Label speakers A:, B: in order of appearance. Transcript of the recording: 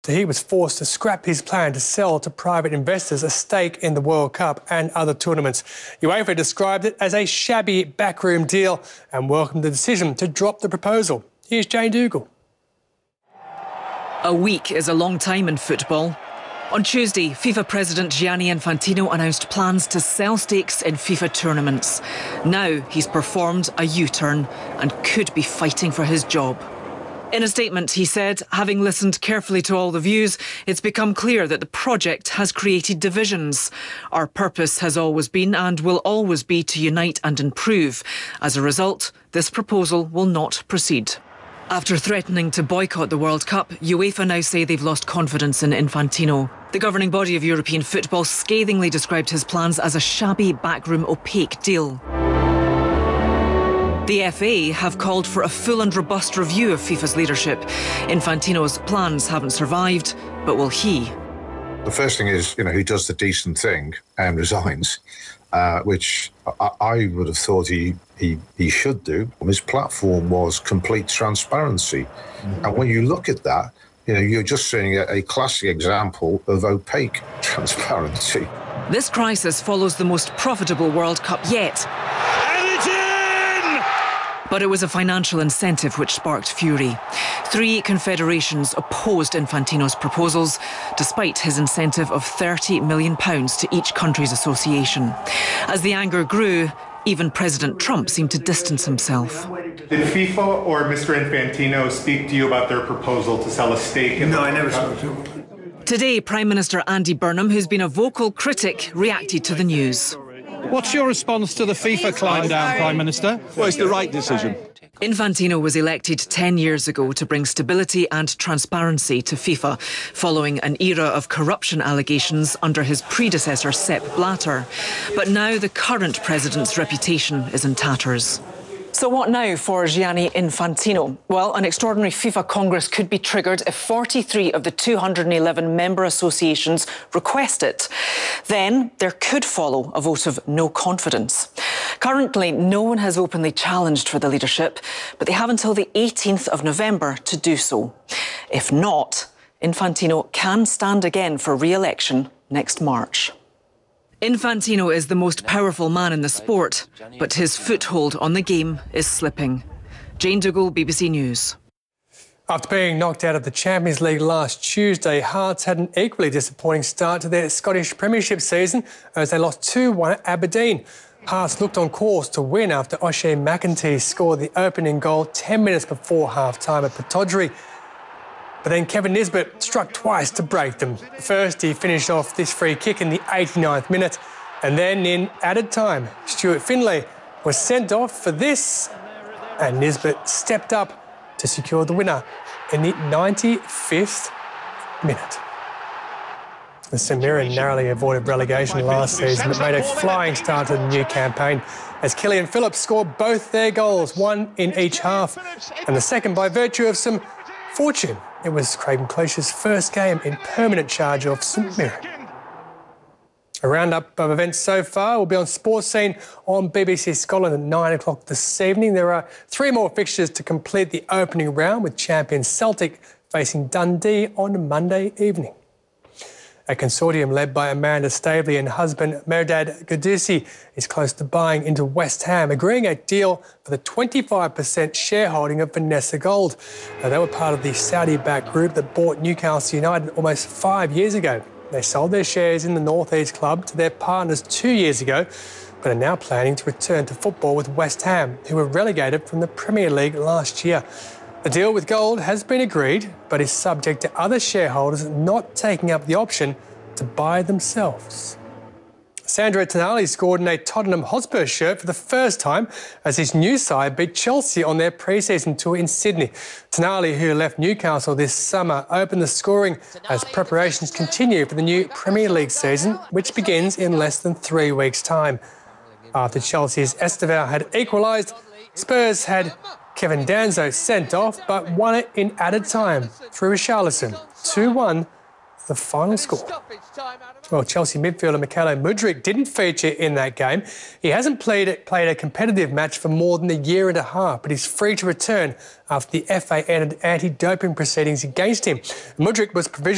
A: He was forced to scrap his plan to sell to private investors a stake in the World Cup and other tournaments. UEFA described it as a shabby backroom deal and welcomed the decision to drop the proposal. Here's Jane Dougal.
B: A week is a long time in football. On Tuesday, FIFA President Gianni Infantino announced plans to sell stakes in FIFA tournaments. Now he's performed a U-turn and could be fighting for his job. In a statement, he said, having listened carefully to all the views, it's become clear that the project has created divisions. Our purpose has always been and will always be to unite and improve. As a result, this proposal will not proceed. After threatening to boycott the World Cup, UEFA now say they've lost confidence in Infantino. The governing body of European football scathingly described his plans as a shabby, backroom, opaque deal. The FA have called for a full and robust review of FIFA's leadership. Infantino's plans haven't survived, but will he?
C: The first thing is, he does the decent thing and resigns, which I would have thought he should do. His platform was complete transparency. And when you look at that, you're just seeing a classic example of opaque transparency.
B: This crisis follows the most profitable World Cup yet. But it was a financial incentive which sparked fury. 3 confederations opposed Infantino's proposals, despite his incentive of £30 million to each country's association. As the anger grew, even President Trump seemed to distance himself.
D: Did FIFA or Mr. Infantino speak to you about their proposal to sell a stake in the World Cup?
E: No, I never spoke to him.
B: Today, Prime Minister Andy Burnham, who's been a vocal critic, reacted to the news.
F: What's your response to the FIFA climb down, Prime Minister?
E: Well, it's the right decision.
B: Infantino was elected 10 years ago to bring stability and transparency to FIFA, following an era of corruption allegations under his predecessor Sepp Blatter. But now the current president's reputation is in tatters. So what now for Gianni Infantino? Well, an extraordinary FIFA Congress could be triggered if 43 of the 211 member associations request it. Then there could follow a vote of no confidence. Currently, no one has openly challenged for the leadership, but they have until the 18th of November to do so. If not, Infantino can stand again for re-election next March. Infantino is the most powerful man in the sport, but his foothold on the game is slipping. Jane Dougal, BBC News.
A: After being knocked out of the Champions League last Tuesday, Hearts had an equally disappointing start to their Scottish Premiership season as they lost 2-1 at Aberdeen. Hearts looked on course to win after O'Shea McEntee scored the opening goal 10 minutes before half-time at Pittodrie. But then Kevin Nisbet struck twice to break them. First, he finished off this free kick in the 89th minute, and then in added time, Stuart Finlay was sent off for this, and Nisbet stepped up to secure the winner in the 95th minute. The St Mirren narrowly avoided relegation last season, but made a flying start to the new campaign as Killian Phillips scored both their goals, one in each half, and the second by virtue of some fortune. It was Craig McLeish's first game in permanent charge of St Mirren. A roundup of events so far will be on Sports Scene on BBC Scotland at 9 o'clock this evening. There are 3 more fixtures to complete the opening round, with champion Celtic facing Dundee on Monday evening. A consortium led by Amanda Staveley and husband Mehrdad Ghodoussi is close to buying into West Ham, agreeing a deal for the 25% shareholding of Vanessa Gold. They were part of the Saudi-backed group that bought Newcastle United almost 5 years ago. They sold their shares in the North East club to their partners 2 years ago, but are now planning to return to football with West Ham, who were relegated from the Premier League last year. The deal with Gold has been agreed, but is subject to other shareholders not taking up the option to buy themselves. Sandro Tonali scored in a Tottenham Hotspur shirt for the first time as his new side beat Chelsea on their pre-season tour in Sydney. Tonali, who left Newcastle this summer, opened the scoring as preparations continue for the new Premier League season, which begins in less than 3 weeks' time. After Chelsea's Estevao had equalised, Spurs had Kevin Danso sent off, but won it in added time through Richarlison. 2-1, the final score. Well, Chelsea midfielder Mykhailo Mudryk didn't feature in that game. He hasn't played a competitive match for more than a year and a half, but he's free to return after the FA ended anti-doping proceedings against him. Mudryk was provisionally